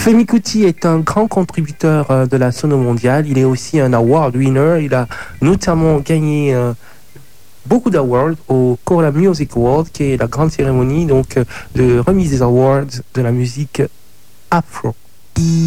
Femi Kuti est un grand contributeur de la sono mondiale. Il est aussi un award winner. Il a notamment gagné beaucoup d'awards au Kora Music Award, qui est la grande cérémonie donc de remise des awards de la musique afro.